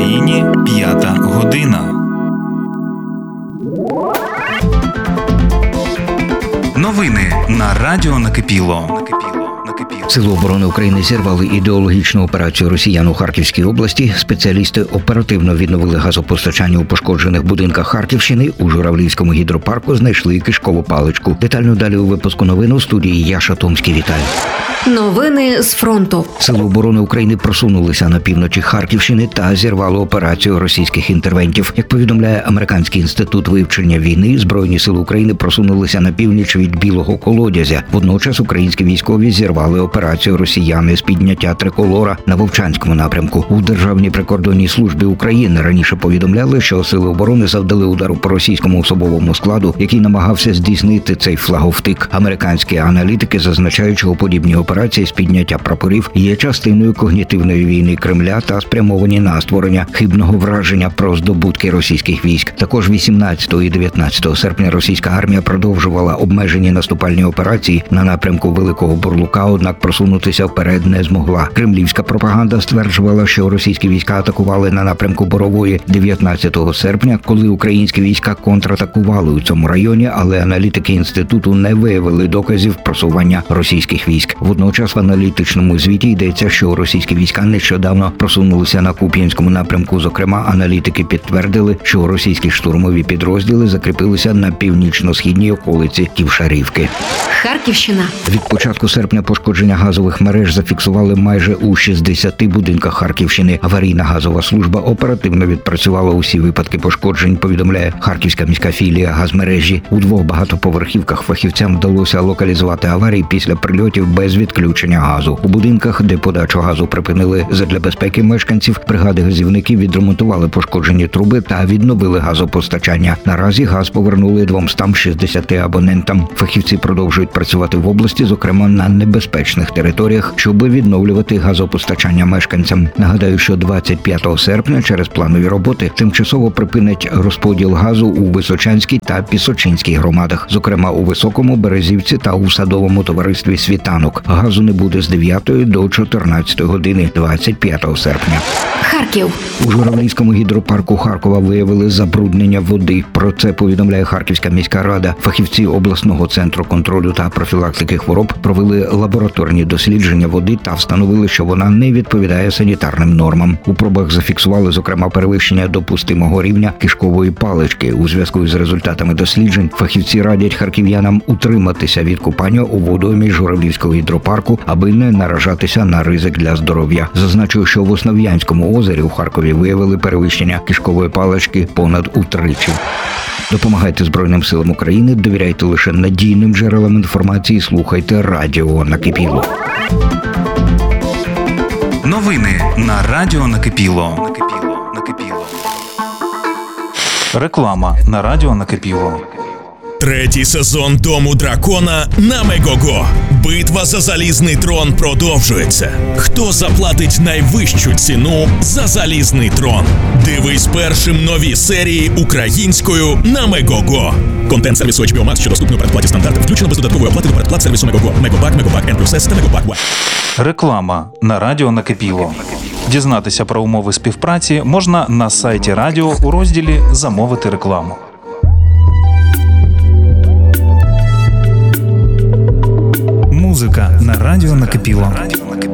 Україні 5 година. Новини на Радіо Накипіло. Сили оборони України зірвали ідеологічну операцію росіян у Харківській області. Спеціалісти оперативно відновили газопостачання у пошкоджених будинках Харківщини. У Журавлівському гідропарку знайшли кишкову паличку. Детально далі у випуску новин у студії Яша Томський. Вітаю. Новини з фронту. Сили оборони України просунулися на півночі Харківщини та зірвали операцію російських інтервентів. Як повідомляє Американський інститут вивчення війни, Збройні сили України просунулися на північ від Білого Колодязя. Водночас українські військові зірвали операцію росіяни з підняття триколора на Вовчанському напрямку. У Державній прикордонній службі України раніше повідомляли, що сили оборони завдали удару по російському особовому складу, який намагався здійснити цей флаговтик. Американські аналітики зазначають, що подібні операції з підняття прапорів є частиною когнітивної війни Кремля та спрямовані на створення хибного враження про здобутки російських військ. Також 18 і 19 серпня російська армія продовжувала обмежені наступальні операції на напрямку Великого Бурлука, однак просунутися вперед не змогла. Кремлівська пропаганда стверджувала, що російські війська атакували на напрямку Борової 19 серпня, коли українські війська контратакували у цьому районі, але аналітики інституту не виявили доказів просування російських військ. Водночас в аналітичному звіті йдеться, що російські війська нещодавно просунулися на Куп'янському напрямку. Зокрема, аналітики підтвердили, що російські штурмові підрозділи закріпилися на північно-східній околиці Ківшарівки. Харківщина. Від початку серпня пошкодження газових мереж зафіксували майже у 60 будинках Харківщини. Аварійна газова служба оперативно відпрацювала усі випадки пошкоджень, повідомляє Харківська міська філія газмережі. У 2 багатоповерхівках фахівцям вдалося локалізувати аварії після прильотів без відключення газу. У будинках, де подачу газу припинили задля безпеки мешканців, бригади газівників відремонтували пошкоджені труби та відновили газопостачання. Наразі газ повернули 260 абонентам. Фахівці продовжують працювати в області, зокрема на небезпечних територіях, щоб відновлювати газопостачання мешканцям. Нагадаю, що 25 серпня через планові роботи тимчасово припинять розподіл газу у Височанській та Пісочинській громадах, зокрема у Високому, Березівці та у садовому товаристві «Світанок». Газу не буде з 9 до 14 години 25 серпня. Харків. У Журавлівському гідропарку Харкова виявили забруднення води. Про це повідомляє Харківська міська рада. Фахівці обласного центру контролю та профілактики хвороб провели лабораторні дослідження води та встановили, що вона не відповідає санітарним нормам. У пробах зафіксували, зокрема, перевищення допустимого рівня кишкової палички. У зв'язку з результатами досліджень фахівці радять харків'янам утриматися від купання у водоймі Журавлівського гідропарку, аби не наражатися на ризик для здоров'я. Зазначу, що в Основ'янському озері у Харкові виявили перевищення кишкової палички понад утричі. Допомагайте Збройним силам України, довіряйте лише надійним джерелам інформації, слухайте Радіо Накипіло. Новини на Радіо Накипіло. Реклама на Радіо Накипіло. 3-й сезон Дому дракона на Мегого. Битва за залізний трон продовжується. Хто заплатить найвищу ціну за залізний трон? Дивись першим нові серії українською на Мегого. Контент сервісу HBO Max, що доступний у передплаті стандартам, включено без додаткової оплати до передплат сервісу Мегого. Мегобак, Мегобак N+S та Мегобак One. Реклама на Радіо Накипіло. Дізнатися про умови співпраці можна на сайті радіо у розділі «Замовити рекламу». Музика на Радіо Накипіло.